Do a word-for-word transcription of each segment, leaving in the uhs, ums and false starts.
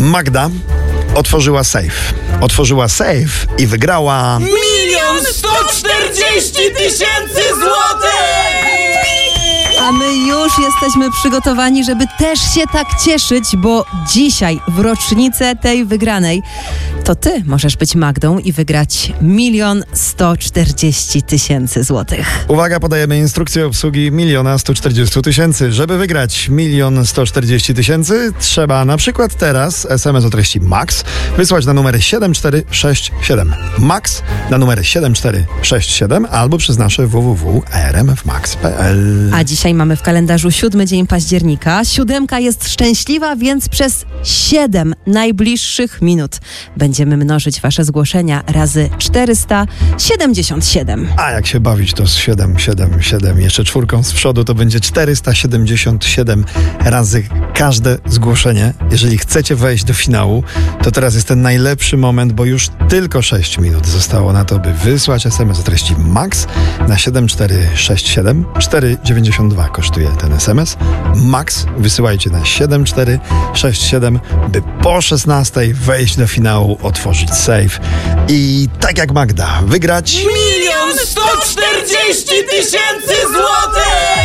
Magda otworzyła safe. Otworzyła safe i wygrała... Milion sto czterdzieści tysięcy złotych! A my już jesteśmy przygotowani, żeby też się tak cieszyć, bo dzisiaj w rocznicę tej wygranej to ty możesz być Magdą i wygrać milion sto czterdzieści tysięcy złotych. Uwaga, podajemy instrukcję obsługi miliona sto czterdzieści tysięcy. Żeby wygrać milion sto czterdzieści tysięcy, trzeba na przykład teraz es em es o treści MAX wysłać na numer siedem cztery sześć siedem. MAX na numer siedem cztery sześć siedem albo przez nasze w w w kropka r m f max kropka p l. A dzisiaj mamy w kalendarzu siódmy dzień października. Siódemka jest szczęśliwa, więc przez siedem najbliższych minut będziemy mnożyć wasze zgłoszenia razy czterysta siedemdziesiąt siedem. A jak się bawić, to z siedem, siedem, siedem, jeszcze czwórką z przodu, to będzie czterysta siedemdziesiąt siedem razy każde zgłoszenie. Jeżeli chcecie wejść do finału, to teraz jest ten najlepszy moment, bo już tylko sześć minut zostało na to, by wysłać es em es o treści MAX na siedem cztery sześć siedem. cztery dziewięćdziesiąt dwa kosztuje ten es em es. MAX wysyłajcie na siedem cztery sześć siedem, by po szesnastej wejść do finału, otworzyć safe i tak jak Magda wygrać Milion sto czterdzieści tysięcy złotych!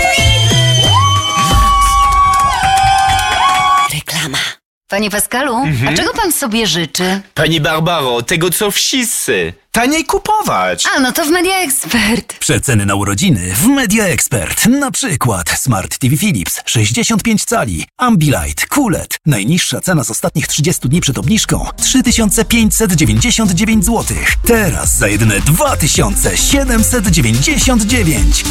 Reklama. Panie Pascalu, a czego pan sobie życzy? Pani Barbaro, tego co wszyscy. Taniej kupować. A, no to w Media Expert. Przeceny na urodziny w Media Expert. Na przykład Smart T V Philips sześćdziesiąt pięć cali, Ambilight, Q L E D. Najniższa cena z ostatnich trzydziestu dni przed obniżką trzy tysiące pięćset dziewięćdziesiąt dziewięć złotych. Teraz za jedyne dwa tysiące siedemset dziewięćdziesiąt dziewięć.